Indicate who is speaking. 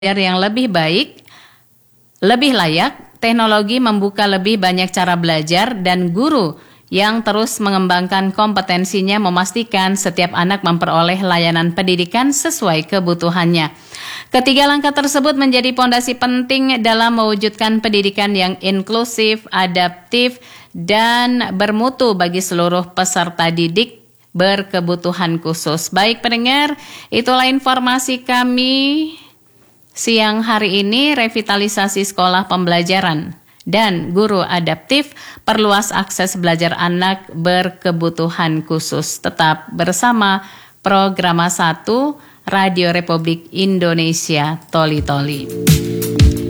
Speaker 1: yang lebih baik, lebih layak, teknologi membuka lebih banyak cara belajar, dan guru yang terus mengembangkan kompetensinya memastikan setiap anak memperoleh layanan pendidikan sesuai kebutuhannya. Ketiga langkah tersebut menjadi pondasi penting dalam mewujudkan pendidikan yang inklusif, adaptif, dan bermutu bagi seluruh peserta didik berkebutuhan khusus. Baik pendengar, itulah informasi kami siang hari ini. Revitalisasi sekolah pembelajaran dan guru adaptif, perluas akses belajar anak berkebutuhan khusus. Tetap bersama Programa 1 Radio Republik Indonesia Toli Toli.